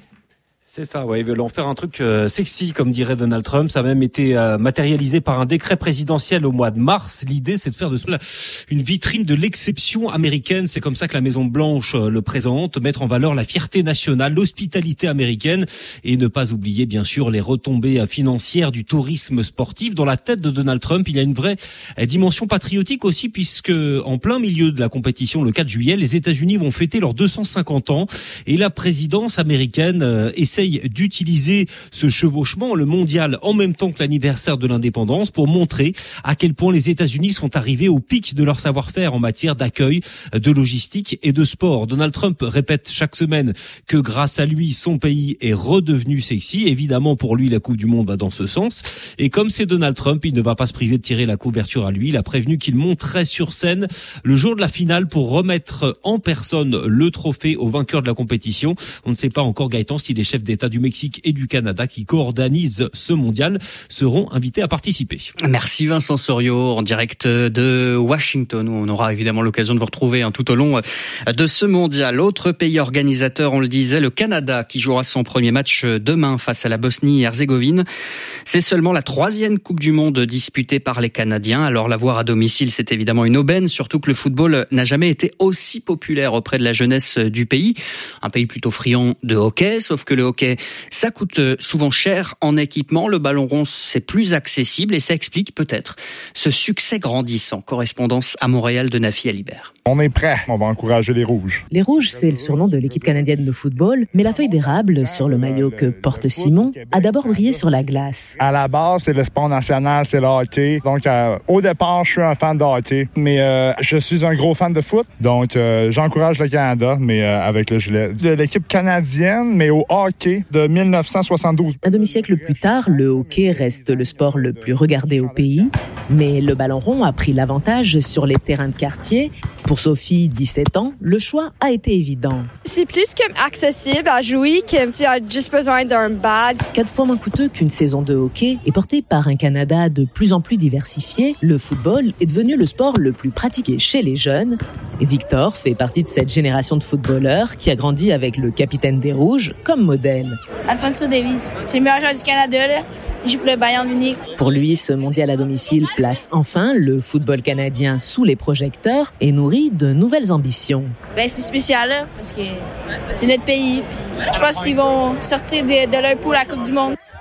Speaker 13: C'est ça, ouais, ils veulent en faire un truc euh, sexy, comme dirait Donald Trump. Ça a même été euh, matérialisé par un décret présidentiel au mois de mars. L'idée, c'est de faire de cela une vitrine de l'exception américaine. C'est comme ça que la Maison-Blanche euh, le présente, mettre en valeur la fierté nationale, l'hospitalité américaine et ne pas oublier, bien sûr, les retombées euh, financières du tourisme sportif. Dans la tête de Donald Trump, il y a une vraie euh, dimension patriotique aussi, puisque en plein milieu de la compétition, le quatre juillet, les États-Unis vont fêter leurs deux cent cinquante ans et la présidence américaine euh, essaie d'utiliser ce chevauchement, le mondial, en même temps que l'anniversaire de l'indépendance, pour montrer à quel point les États-Unis sont arrivés au pic de leur savoir-faire en matière d'accueil, de logistique et de sport. Donald Trump répète chaque semaine que grâce à lui, son pays est redevenu sexy. Évidemment, pour lui, la Coupe du Monde va dans ce sens. Et comme c'est Donald Trump, il ne va pas se priver de tirer la couverture à lui. Il a prévenu qu'il monterait sur scène le jour de la finale pour remettre en personne le trophée au vainqueur de la compétition. On ne sait pas encore, Gaëtan, si les chefs d'État du Mexique et du Canada qui co-organisent ce mondial seront invités à participer.
Speaker 12: Merci Vincent Souriau en direct de Washington où on aura évidemment l'occasion de vous retrouver hein, tout au long de ce mondial. Autre pays organisateur, on le disait, le Canada qui jouera son premier match demain face à la Bosnie-Herzégovine. C'est seulement la troisième Coupe du Monde disputée par les Canadiens. Alors la voir à domicile, c'est évidemment une aubaine, surtout que le football n'a jamais été aussi populaire auprès de la jeunesse du pays. Un pays plutôt friand de hockey, sauf que le hockey ça coûte souvent cher en équipement. Le ballon rond, c'est plus accessible et ça explique peut-être ce succès grandissant. Correspondance à Montréal de Nafi Alibert.
Speaker 15: On est prêt, on va encourager les Rouges.
Speaker 16: Les Rouges, c'est le surnom de l'équipe canadienne de football, mais la feuille d'érable sur le maillot que porte Simon a d'abord brillé sur la glace.
Speaker 15: À la base, c'est le sport national, c'est le hockey. Donc, euh, au départ, je suis un fan de hockey, mais euh, je suis un gros fan de foot. Donc, euh, j'encourage le Canada, mais euh, avec le gilet de l'équipe canadienne, mais au hockey de dix-neuf cent soixante-douze.
Speaker 16: Un demi-siècle plus tard, le hockey reste le sport le plus regardé au pays, mais le ballon rond a pris l'avantage sur les terrains de quartier. Pour Sophie, dix-sept ans, le choix a été évident.
Speaker 17: C'est plus comme accessible à jouer que tu as juste besoin d'un bad.
Speaker 16: Quatre fois moins coûteux qu'une saison de hockey et porté par un Canada de plus en plus diversifié, le football est devenu le sport le plus pratiqué chez les jeunes. Et Victor fait partie de cette génération de footballeurs qui a grandi avec le capitaine des Rouges comme modèle.
Speaker 18: Alphonso Davies, c'est le meilleur joueur du Canada, là. Il joue pour le Bayern Munich.
Speaker 16: Pour lui, ce mondial à domicile place enfin le football canadien sous les projecteurs et nourrit de nouvelles ambitions.
Speaker 18: Ben, c'est spécial, là, parce que c'est notre pays. Puis je pense qu'ils vont sortir de, de leur peau la Coupe du Monde.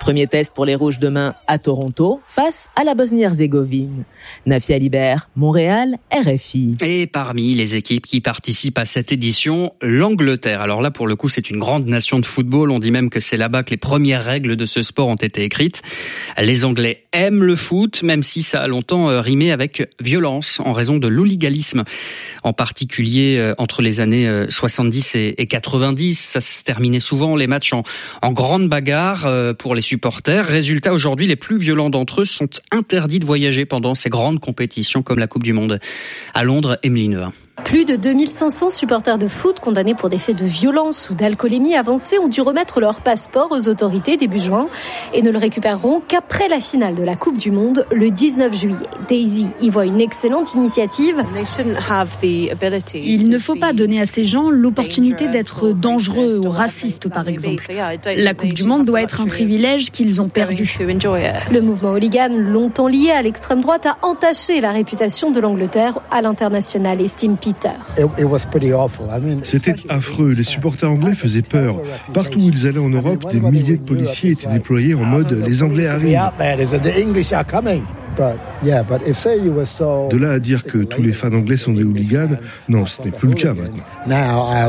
Speaker 16: Premier test pour les Rouges demain à Toronto face à la Bosnie-Herzégovine. Nafia Libert, Montréal, R F I.
Speaker 12: Et parmi les équipes qui participent à cette édition, l'Angleterre. Alors là, pour le coup, c'est une grande nation de football. On dit même que c'est là-bas que les premières règles de ce sport ont été écrites. Les Anglais aiment le foot, même si ça a longtemps rimé avec violence en raison de l'hooliganisme. En particulier entre les années soixante-dix et quatre-vingt-dix, ça se terminait souvent les matchs en, en grande bagarre pour les supporters. Résultat, aujourd'hui, les plus violents d'entre eux sont interdits de voyager pendant ces grandes compétitions comme la Coupe du Monde. À Londres, Emeline Nevin.
Speaker 1: Plus de deux mille cinq cents supporters de foot condamnés pour des faits de violence ou d'alcoolémie avancée ont dû remettre leur passeport aux autorités début juin et ne le récupéreront qu'après la finale de la Coupe du Monde le dix-neuf juillet. Daisy y voit une excellente initiative.
Speaker 2: Il ne faut pas donner à ces gens l'opportunité d'être dangereux ou racistes, par exemple. La Coupe du Monde doit être un privilège qu'ils ont perdu.
Speaker 1: Le mouvement hooligan, longtemps lié à l'extrême droite, a entaché la réputation de l'Angleterre à l'international, estime Peter.
Speaker 3: C'était affreux. Les supporters anglais faisaient peur. Partout où ils allaient en Europe, des milliers de policiers étaient déployés en mode « les Anglais arrivent ». De là à dire que tous les fans anglais sont des hooligans, non, ce n'est plus le cas maintenant.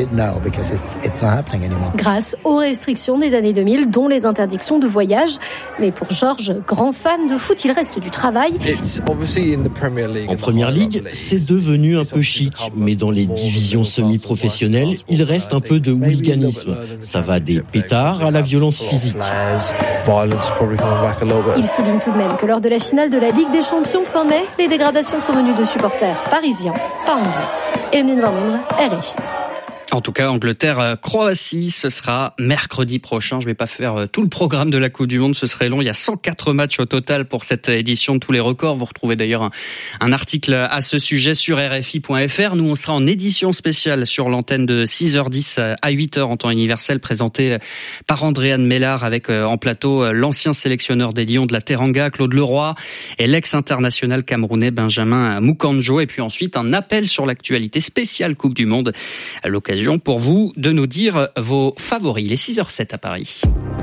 Speaker 1: Grâce aux restrictions des années deux mille, dont les interdictions de voyage. Mais pour George, grand fan de foot, il reste du travail.
Speaker 19: En Première Ligue, c'est devenu un peu chic, mais dans les divisions semi-professionnelles, il reste un peu de hooliganisme. Ça va des pétards à la violence physique.
Speaker 1: Il souligne tout de même que lors de la finale de la Ligue des Champions fin mai, les dégradations sont venues de supporters parisiens, pas anglais. Emeline Van Londres, R F I.
Speaker 12: En tout cas, Angleterre-Croatie, ce sera mercredi prochain. Je vais pas faire tout le programme de la Coupe du Monde, ce serait long. Il y a cent quatre matchs au total pour cette édition de tous les records. Vous retrouvez d'ailleurs un, un article à ce sujet sur R F I point F R. Nous, on sera en édition spéciale sur l'antenne de six heures dix à huit heures en temps universel, présentée par Andréane Mellard avec en plateau l'ancien sélectionneur des Lions de la Teranga, Claude Leroy, et l'ex-international camerounais Benjamin Mukanjo. Et puis ensuite, un appel sur l'actualité spéciale Coupe du Monde. À l'occasion pour vous de nous dire vos favoris. Il est six heures sept à Paris.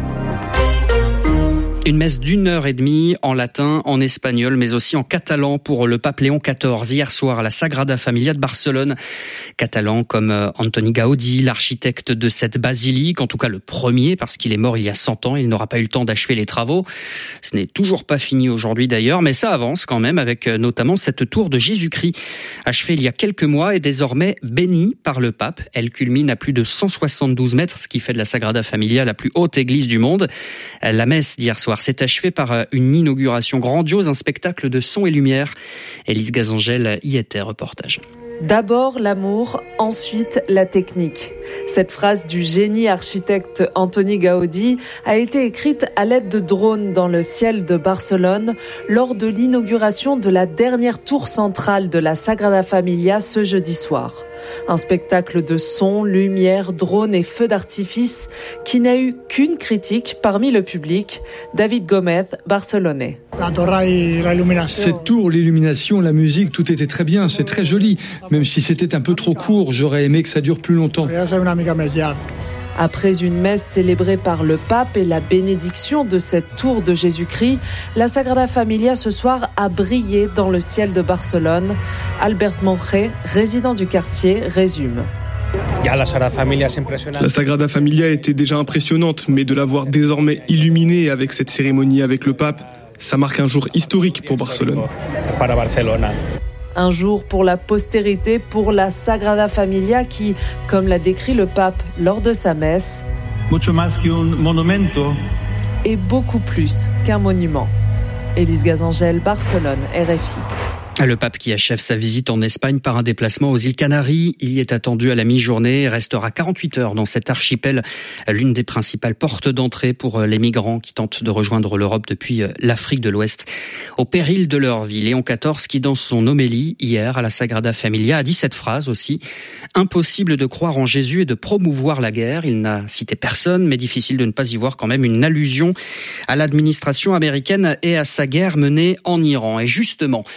Speaker 12: Une messe d'une heure et demie en latin, en espagnol, mais aussi en catalan pour le pape Léon quatorze hier soir à la Sagrada Familia de Barcelone. Catalan comme Antoni Gaudí, l'architecte de cette basilique, en tout cas le premier parce qu'il est mort il y a cent ans. Il n'aura pas eu le temps d'achever les travaux. Ce n'est toujours pas fini aujourd'hui d'ailleurs, mais ça avance quand même avec notamment cette tour de Jésus-Christ achevée il y a quelques mois et désormais bénie par le pape. Elle culmine à plus de cent soixante-douze mètres, ce qui fait de la Sagrada Familia la plus haute église du monde. La messe d'hier soir s'est achevée par une inauguration grandiose, un spectacle de son et lumière. Élise Gazangel y était, reportage.
Speaker 20: D'abord l'amour, ensuite la technique. Cette phrase du génie architecte Antoni Gaudí a été écrite à l'aide de drones dans le ciel de Barcelone lors de l'inauguration de la dernière tour centrale de la Sagrada Familia ce jeudi soir. Un spectacle de son, lumière, drones et feux d'artifice qui n'a eu qu'une critique parmi le public, David Gomez, barcelonais.
Speaker 21: Cette tour, l'illumination, la musique, tout était très bien, c'est très joli. Même si c'était un peu trop court, j'aurais aimé que ça dure plus longtemps.
Speaker 20: Après une messe célébrée par le pape et la bénédiction de cette tour de Jésus-Christ, la Sagrada Familia ce soir a brillé dans le ciel de Barcelone. Albert Monge, résident du quartier, résume.
Speaker 22: La Sagrada Familia était déjà impressionnante, mais de la voir désormais illuminée avec cette cérémonie avec le pape, ça marque un jour historique pour Barcelone.
Speaker 20: Un jour pour la postérité, pour la Sagrada Familia qui, comme l'a décrit le pape lors de sa messe, est beaucoup plus qu'un monument. Élise Gazangel, Barcelone, R F I.
Speaker 12: Le pape qui achève sa visite en Espagne par un déplacement aux îles Canaries. Il y est attendu à la mi-journée et restera quarante-huit heures dans cet archipel, l'une des principales portes d'entrée pour les migrants qui tentent de rejoindre l'Europe depuis l'Afrique de l'Ouest. Au péril de leur vie, Léon quatorze qui dans son homélie hier à la Sagrada Familia a dit cette phrase aussi. Impossible de croire en Jésus et de promouvoir la guerre. Il n'a cité personne, mais difficile de ne pas y voir quand même une allusion à l'administration américaine et à sa guerre menée en Iran. Et justement, nous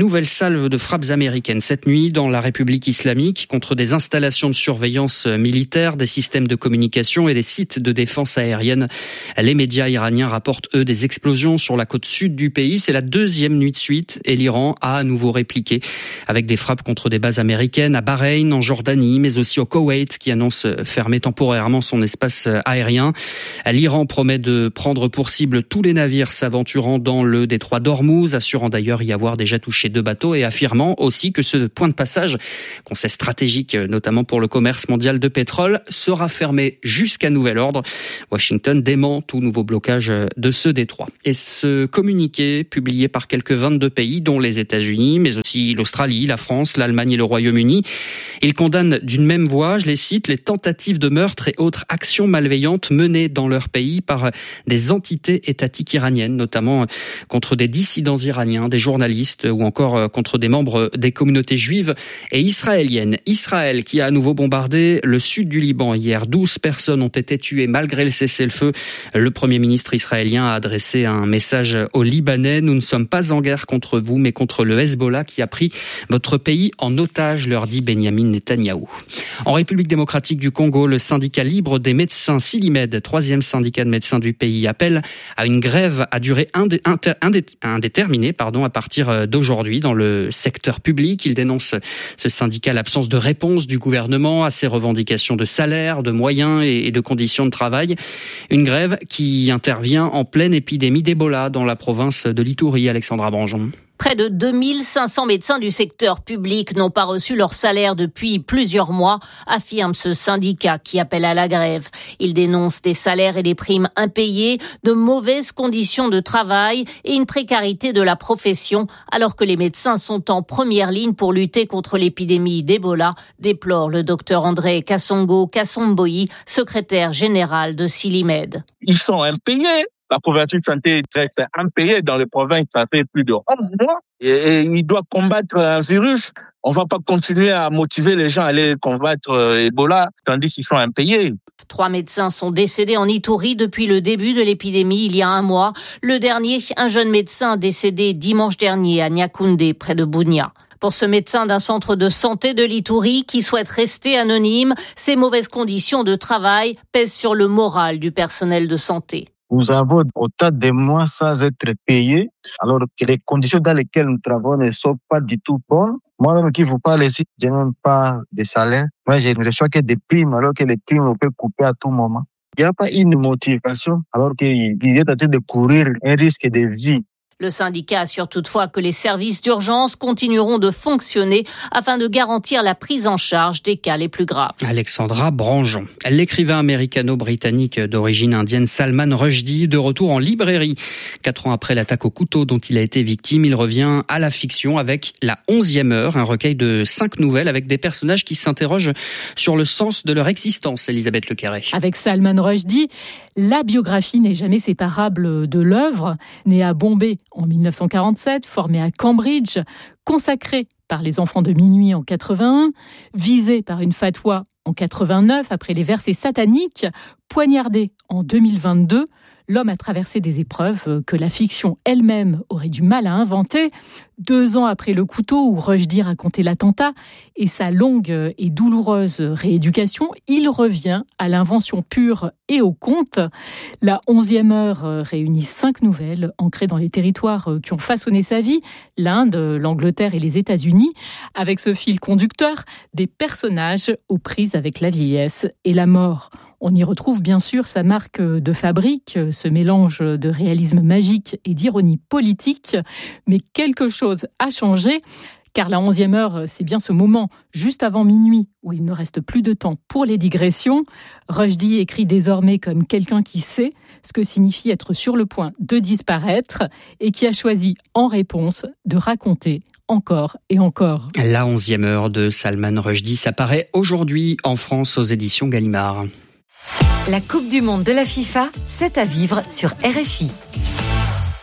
Speaker 12: nouvelle salve de frappes américaines cette nuit dans la République islamique contre des installations de surveillance militaire, des systèmes de communication et des sites de défense aérienne. Les médias iraniens rapportent, eux, des explosions sur la côte sud du pays. C'est la deuxième nuit de suite et l'Iran a à nouveau répliqué avec des frappes contre des bases américaines à Bahreïn, en Jordanie, mais aussi au Koweït qui annonce fermer temporairement son espace aérien. L'Iran promet de prendre pour cible tous les navires s'aventurant dans le détroit d'Ormuz, assurant d'ailleurs y avoir déjà touché deux bateaux et affirmant aussi que ce point de passage, qu'on sait stratégique notamment pour le commerce mondial de pétrole, sera fermé jusqu'à nouvel ordre. Washington dément tout nouveau blocage de ce détroit. Et ce communiqué, publié par quelques vingt-deux pays, dont les États-Unis, mais aussi l'Australie, la France, l'Allemagne et le Royaume-Uni, il condamne d'une même voix, je les cite, les tentatives de meurtre et autres actions malveillantes menées dans leur pays par des entités étatiques iraniennes, notamment contre des dissidents iraniens, des journalistes ou encore contre des membres des communautés juives et israéliennes. Israël qui a à nouveau bombardé le sud du Liban hier. douze personnes ont été tuées malgré le cessez-le-feu. Le Premier ministre israélien a adressé un message aux Libanais. Nous ne sommes pas en guerre contre vous, mais contre le Hezbollah qui a pris votre pays en otage, leur dit Benyamin Netanyahou. En République démocratique du Congo, le syndicat libre des médecins Silimed, troisième syndicat de médecins du pays, appelle à une grève à durée indé- inter- indé- indéterminée pardon, à partir d'aujourd'hui dans le secteur public. Il dénonce, ce syndicat, l'absence de réponse du gouvernement à ses revendications de salaire, de moyens et de conditions de travail. Une grève qui intervient en pleine épidémie d'Ebola dans la province de l'Ituri. Alexandra Branjon.
Speaker 6: Près de deux mille cinq cents médecins du secteur public n'ont pas reçu leur salaire depuis plusieurs mois, affirme ce syndicat qui appelle à la grève. Il dénonce des salaires et des primes impayés, de mauvaises conditions de travail et une précarité de la profession, alors que les médecins sont en première ligne pour lutter contre l'épidémie d'Ebola, déplore le docteur André Kassongo Kassomboyi, secrétaire général de Silimed.
Speaker 7: Ils sont impayés. La couverture santé reste impayée dans les provinces, ça fait plus de onze mois. Et, et il doit combattre un virus. On ne va pas continuer à motiver les gens à aller combattre euh, Ebola, tandis qu'ils sont impayés.
Speaker 6: Trois médecins sont décédés en Ituri depuis le début de l'épidémie, il y a un mois. Le dernier, un jeune médecin décédé dimanche dernier à Niakoundé, près de Bunia. Pour ce médecin d'un centre de santé de l'Ituri qui souhaite rester anonyme, ces mauvaises conditions de travail pèsent sur le moral du personnel de santé.
Speaker 8: Nous avons autant de mois sans être payés, alors que les conditions dans lesquelles nous travaillons ne sont pas du tout bonnes. Moi-même qui vous parle ici, je n'ai même pas de salaire. Moi, je ne reçois que des primes, alors que les primes, on peut couper à tout moment. Il n'y a pas une motivation, alors qu'il est en train de courir un risque de vie.
Speaker 6: Le syndicat assure toutefois que les services d'urgence continueront de fonctionner afin de garantir la prise en charge des cas les plus graves.
Speaker 12: Alexandra Branjon. L'écrivain américano-britannique d'origine indienne Salman Rushdie, de retour en librairie. Quatre ans après l'attaque au couteau dont il a été victime, il revient à la fiction avec La onzième heure, un recueil de cinq nouvelles avec des personnages qui s'interrogent sur le sens de leur existence. Elisabeth Lecarré.
Speaker 9: Avec Salman Rushdie, la biographie n'est jamais séparable de l'œuvre. Né à Bombay en mille neuf cent quarante-sept, formé à Cambridge, consacré par les enfants de minuit en quatre-vingt-un, visé par une fatwa en quatre-vingt-neuf après les versets sataniques, poignardé en deux mille vingt-deux, l'homme a traversé des épreuves que la fiction elle-même aurait du mal à inventer. Deux ans après le couteau où Rushdie racontait l'attentat et sa longue et douloureuse rééducation, il revient à l'invention pure et au conte. La onzième heure réunit cinq nouvelles ancrées dans les territoires qui ont façonné sa vie, l'Inde, l'Angleterre et les États-Unis, avec ce fil conducteur des personnages aux prises avec la vieillesse et la mort. On y retrouve bien sûr sa marque de fabrique, ce mélange de réalisme magique et d'ironie politique, mais quelque chose a changé, car la onzième heure, c'est bien ce moment juste avant minuit où il ne reste plus de temps pour les digressions. Rushdie écrit désormais comme quelqu'un qui sait ce que signifie être sur le point de disparaître et qui a choisi en réponse de raconter encore et encore.
Speaker 12: La onzième heure de Salman Rushdie, ça paraît aujourd'hui en France aux éditions Gallimard.
Speaker 10: La Coupe du Monde de la FIFA, c'est à vivre sur R F I.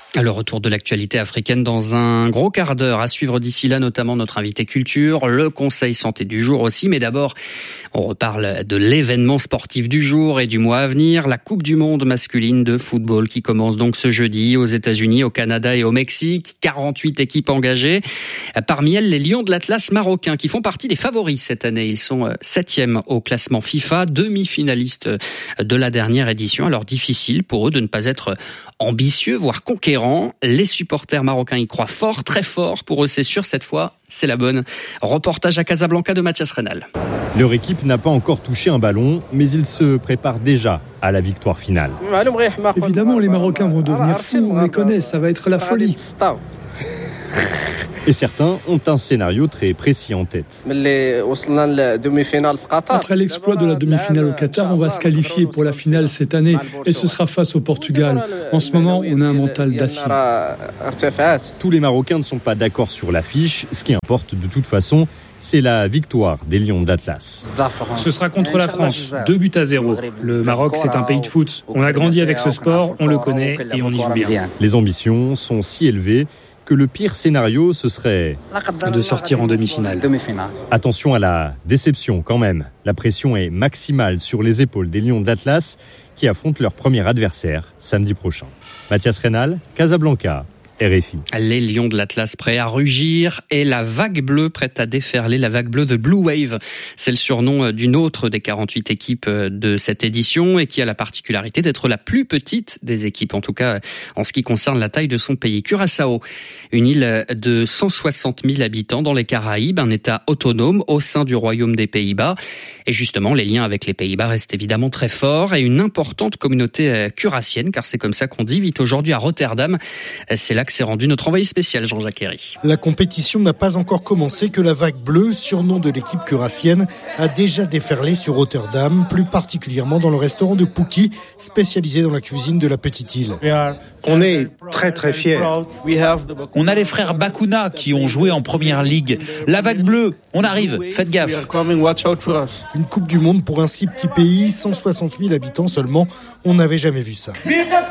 Speaker 12: Le retour de l'actualité africaine dans un gros quart d'heure. À suivre d'ici là, notamment notre invité culture, le conseil santé du jour aussi. Mais d'abord, on reparle de l'événement sportif du jour et du mois à venir. La Coupe du Monde masculine de football qui commence donc ce jeudi aux États-Unis, au Canada et au Mexique. quarante-huit équipes engagées. Parmi elles, les Lions de l'Atlas marocains qui font partie des favoris cette année. Ils sont septième au classement FIFA, demi-finalistes de la dernière édition. Alors difficile pour eux de ne pas être ambitieux, voire conquérants. Les supporters marocains y croient fort, très fort. Pour eux, c'est sûr, cette fois, c'est la bonne. Reportage à Casablanca de Mathias Reynal.
Speaker 10: Leur équipe n'a pas encore touché un ballon, mais ils se préparent déjà à la victoire finale.
Speaker 21: Évidemment, les Marocains vont devenir fous, on les connaît, ça va être la folie.
Speaker 10: Et certains ont un scénario très précis en tête.
Speaker 21: Après l'exploit de la demi-finale au Qatar, on va se qualifier pour la finale cette année et ce sera face au Portugal. En ce moment, on a un mental d'acier.
Speaker 10: Tous les Marocains ne sont pas d'accord sur l'affiche. Ce qui importe de toute façon, c'est la victoire des Lions de l'Atlas.
Speaker 11: Ce sera contre la France, deux buts à zéro. Le Maroc, c'est un pays de foot. On a grandi avec ce sport, on le connaît et on y joue bien.
Speaker 10: Les ambitions sont si élevées que le pire scénario, ce serait
Speaker 11: de sortir en demi-finale.
Speaker 10: Attention à la déception quand même. La pression est maximale sur les épaules des Lions de l'Atlas qui affrontent leur premier adversaire samedi prochain. Mathias Reynal, Casablanca. R F I.
Speaker 12: Les Lions de l'Atlas prêts à rugir et la vague bleue prête à déferler, la vague bleue de Blue Wave. C'est le surnom d'une autre des quarante-huit équipes de cette édition et qui a la particularité d'être la plus petite des équipes, en tout cas en ce qui concerne la taille de son pays. Curaçao, une île de cent soixante mille habitants dans les Caraïbes, un État autonome au sein du Royaume des Pays-Bas. Et justement, les liens avec les Pays-Bas restent évidemment très forts et une importante communauté curassienne, car c'est comme ça qu'on dit, vit aujourd'hui à Rotterdam. C'est là s'est rendu notre envoyé spécial Jean-Jacques Herry.
Speaker 14: La compétition n'a pas encore commencé que la vague bleue, surnom de l'équipe curassienne, a déjà déferlé sur Rotterdam, plus particulièrement dans le restaurant de Pouki, spécialisé dans la cuisine de la petite île.
Speaker 23: On est très très fiers.
Speaker 24: On a les frères Bakuna qui ont joué en première ligue. La vague bleue, on arrive, faites gaffe.
Speaker 14: Une Coupe du Monde pour un si petit pays, cent soixante mille habitants seulement, on n'avait jamais vu ça.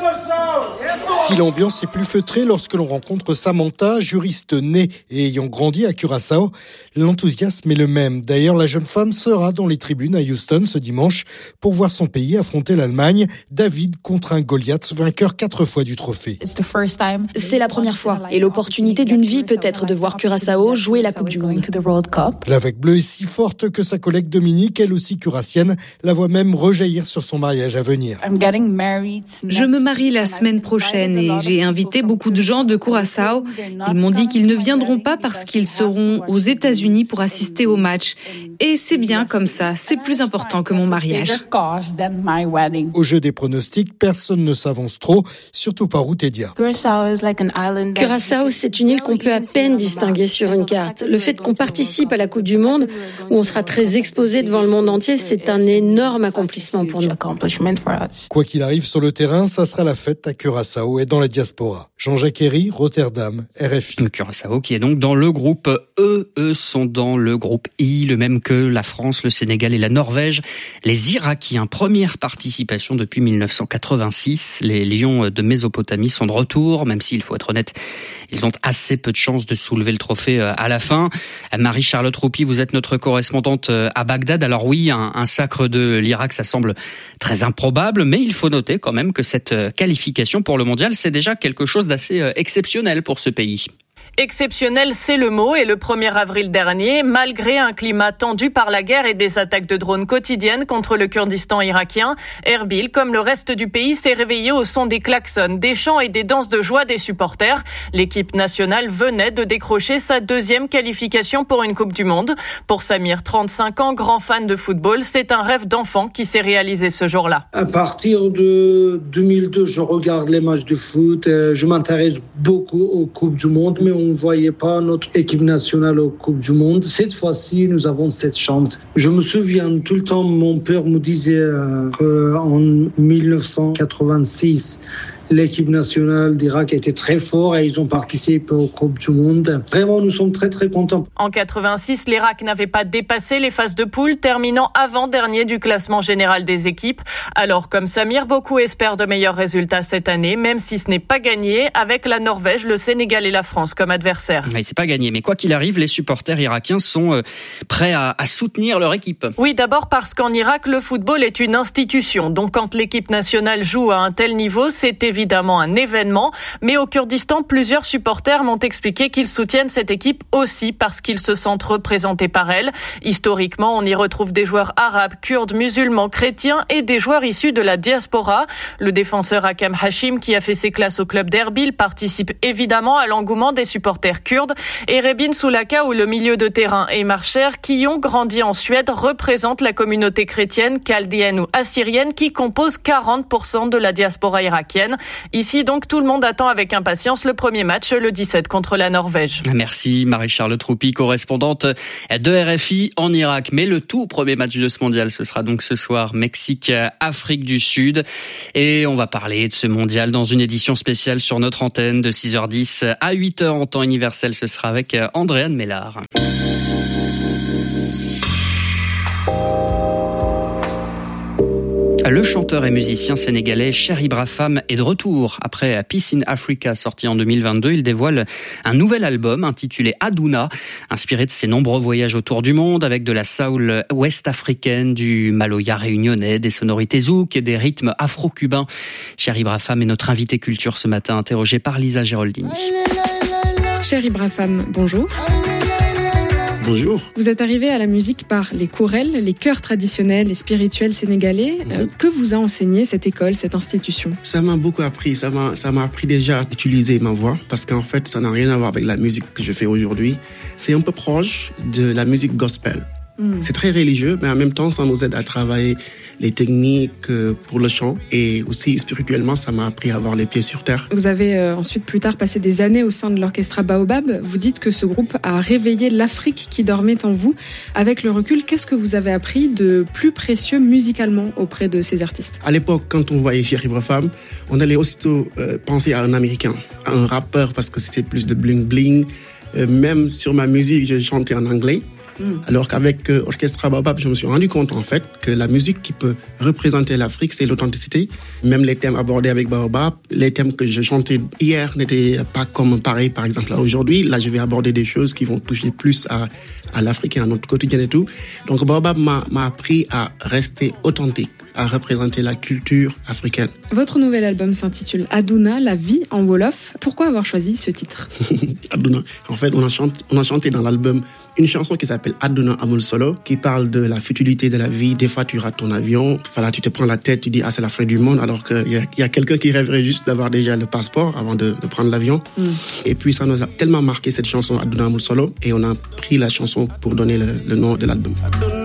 Speaker 14: Si l'ambiance est plus feutrée lorsque l'on rencontre Samantha, juriste née et ayant grandi à Curaçao, l'enthousiasme est le même. D'ailleurs, la jeune femme sera dans les tribunes à Houston ce dimanche pour voir son pays affronter l'Allemagne. David contre un Goliath, vainqueur quatre fois du trophée.
Speaker 2: C'est la première fois et l'opportunité d'une vie peut-être de voir Curaçao jouer la Coupe du Monde.
Speaker 14: La vague bleue est si forte que sa collègue Dominique, elle aussi curassienne, la voit même rejaillir sur son mariage à venir.
Speaker 25: Je me marie la semaine prochaine et j'ai invité beaucoup de gens de Curaçao. Ils m'ont dit qu'ils ne viendront pas parce qu'ils seront aux États-Unis pour assister au match. Et c'est bien comme ça, c'est plus important que mon mariage.
Speaker 14: Au jeu des pronostics, personne ne s'avance trop, surtout par Outédia.
Speaker 26: Curaçao, c'est une île qu'on peut à peine distinguer sur une carte. Le fait qu'on participe à la Coupe du Monde, où on sera très exposé devant le monde entier, c'est un énorme accomplissement pour nous.
Speaker 14: Quoi qu'il arrive sur le terrain, ça sera la fête à Curaçao et dans la diaspora. Jean-Jacques Herry, Rotterdam, R F I.
Speaker 12: Curaçao qui est donc dans le groupe E. Eux sont dans le groupe I, le même que la France, le Sénégal et la Norvège. Les Irakiens, première participation depuis mille neuf cent quatre-vingt-six. Les Lions de Mésopotamie sont de retour, même s'il faut être honnête, ils ont assez peu de chances de soulever le trophée à la fin. Marie-Charlotte Roupi, vous êtes notre correspondante à Bagdad. Alors oui, un, un sacre de l'Irak, ça semble très improbable, mais il faut noter quand même que cette qualification pour le mondial, c'est déjà quelque chose d'assez exceptionnel pour ce pays.
Speaker 27: Exceptionnel, c'est le mot. Et le premier avril dernier, malgré un climat tendu par la guerre et des attaques de drones quotidiennes contre le Kurdistan irakien, Erbil, comme le reste du pays, s'est réveillé au son des klaxons, des chants et des danses de joie des supporters. L'équipe nationale venait de décrocher sa deuxième qualification pour une Coupe du Monde. Pour Samir, trente-cinq ans, grand fan de football, c'est un rêve d'enfant qui s'est réalisé ce jour-là.
Speaker 29: À partir de deux mille deux, je regarde les matchs de foot. Je m'intéresse beaucoup aux Coupes du Monde, mais on ne voyait pas notre équipe nationale aux Coupes du Monde. Cette fois-ci, nous avons cette chance. Je me souviens tout le temps, mon père me disait euh, qu'en mille neuf cent quatre-vingt-six, L'équipe nationale d'Irak était très forte et ils ont participé au Coupe du Monde. Vraiment, nous sommes très très contents.
Speaker 27: En quatre-vingt-six, l'Irak n'avait pas dépassé les phases de poule, terminant avant-dernier du classement général des équipes. Alors, comme Samir, beaucoup espèrent de meilleurs résultats cette année, même si ce n'est pas gagné, avec la Norvège, le Sénégal et la France comme adversaires.
Speaker 12: Oui, c'est pas gagné, mais quoi qu'il arrive, les supporters irakiens sont euh, prêts à, à soutenir leur équipe.
Speaker 27: Oui, d'abord parce qu'en Irak, le football est une institution. Donc, quand l'équipe nationale joue à un tel niveau, c'est évidemment un événement. Mais au Kurdistan, plusieurs supporters m'ont expliqué qu'ils soutiennent cette équipe aussi parce qu'ils se sentent représentés par elle. Historiquement, on y retrouve des joueurs arabes, kurdes, musulmans, chrétiens et des joueurs issus de la diaspora. Le défenseur Hakem Hashim, qui a fait ses classes au club d'Erbil, participe évidemment à l'engouement des supporters kurdes. Et Rebin Soulaka, où le milieu de terrain et Marcher, qui ont grandi en Suède, représente la communauté chrétienne, chaldéenne ou assyrienne, qui compose quarante pour cent de la diaspora irakienne. Ici, donc, tout le monde attend avec impatience le premier match, le dix-sept, contre la Norvège.
Speaker 12: Merci Marie-Charles Troupi, correspondante de R F I en Irak. Mais le tout premier match de ce mondial, ce sera donc ce soir, Mexique-Afrique du Sud. Et on va parler de ce mondial dans une édition spéciale sur notre antenne de six heures dix à huit heures en temps universel. Ce sera avec Andréane Mellard. Le chanteur et musicien sénégalais Cher Ibrahim est de retour. Après Peace in Africa, sorti en deux mille vingt-deux, il dévoile un nouvel album intitulé Aduna, inspiré de ses nombreux voyages autour du monde avec de la soul ouest-africaine, du maloya réunionnais, des sonorités zouk et des rythmes afro-cubains. Cher Ibrahim est notre invité culture ce matin, interrogé par Lisa Geraldini.
Speaker 25: Cher Ibrahim, bonjour.
Speaker 3: Bonjour.
Speaker 25: Vous êtes arrivé à la musique par les chourels, les chœurs traditionnels et spirituels sénégalais. Mmh. Euh, que vous a enseigné cette école, cette institution ?
Speaker 3: Ça m'a beaucoup appris. Ça m'a, ça m'a appris déjà à utiliser ma voix parce qu'en fait, ça n'a rien à voir avec la musique que je fais aujourd'hui. C'est un peu proche de la musique gospel. Mmh. C'est très religieux, mais en même temps, ça nous aide à travailler les techniques pour le chant. Et aussi, spirituellement, ça m'a appris à avoir les pieds sur terre.
Speaker 25: Vous avez euh, ensuite, plus tard, passé des années au sein de l'orchestre Baobab. Vous dites que ce groupe a réveillé l'Afrique qui dormait en vous. Avec le recul, qu'est-ce que vous avez appris de plus précieux musicalement auprès de ces artistes ?
Speaker 3: À l'époque, quand on voyait Cher Ibrahim, on allait aussitôt euh, penser à un Américain, à un rappeur, parce que c'était plus de bling-bling. Euh, même sur ma musique, je chantais en anglais. Alors qu'avec euh, Orchestra Baobab, je me suis rendu compte en fait que la musique qui peut représenter l'Afrique, c'est l'authenticité. Même les thèmes abordés avec Baobab, les thèmes que je chantais hier n'étaient pas comme pareil, par exemple, là aujourd'hui. Là, je vais aborder des choses qui vont toucher plus à, à l'Afrique et à notre quotidien et tout. Donc Baobab m'a, m'a appris à rester authentique, à représenter la culture africaine.
Speaker 25: Votre nouvel album s'intitule Aduna, la vie en Wolof. Pourquoi avoir choisi ce titre ?
Speaker 3: Aduna. En fait, on a, chanté, on a chanté dans l'album une chanson qui s'appelle Aduna Amul Solo, qui parle de la futilité de la vie. Des fois, tu rates ton avion. Voilà, tu te prends la tête, tu dis, ah, c'est la fin du monde, alors qu'il y a, y a quelqu'un qui rêverait juste d'avoir déjà le passeport avant de, de prendre l'avion. Mm. Et puis, ça nous a tellement marqué, cette chanson Aduna Amul Solo, et on a pris la chanson pour donner le, le nom de l'album. Aduna.